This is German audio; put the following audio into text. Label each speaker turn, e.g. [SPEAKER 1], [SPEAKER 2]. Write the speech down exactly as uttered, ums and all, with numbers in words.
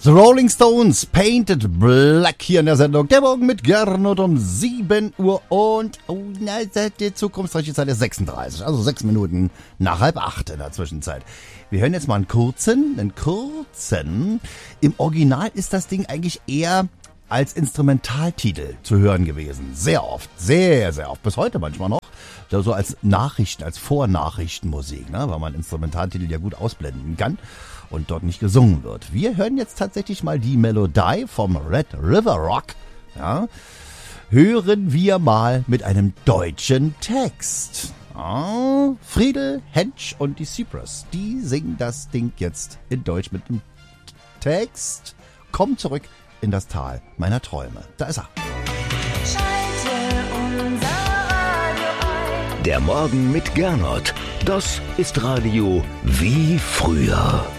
[SPEAKER 1] The Rolling Stones, Painted Black hier in der Sendung. Der Morgen mit Gernot um sieben Uhr und, oh, na, die zukunftsreiche Zeit ist sechsunddreißig, also sechs Minuten nach halb acht in der Zwischenzeit. Wir hören jetzt mal einen kurzen, einen kurzen. Im Original ist das Ding eigentlich eher als Instrumentaltitel zu hören gewesen. Sehr oft, sehr, sehr oft, bis heute manchmal noch. So als Nachrichten, als Vornachrichtenmusik, ne? Weil man Instrumentaltitel ja gut ausblenden kann und dort nicht gesungen wird. Wir hören jetzt tatsächlich mal die Melodie vom Red River Rock. Ja? Hören wir mal mit einem deutschen Text. Ja? Friedel, Hensch und die Cypress, die singen das Ding jetzt in Deutsch mit dem Text. Komm zurück in das Tal meiner Träume. Da ist er.
[SPEAKER 2] Der Morgen mit Gernot. Das ist Radio wie früher.